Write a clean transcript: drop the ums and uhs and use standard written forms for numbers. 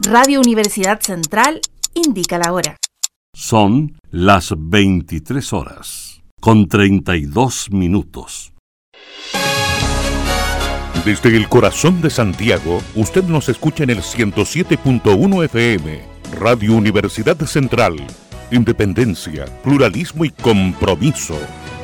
Radio Universidad Central indica la hora. Son las 23 horas, con 32 minutos. Desde el corazón de Santiago, usted nos escucha en el 107.1 FM, Radio Universidad Central. Independencia, pluralismo y compromiso.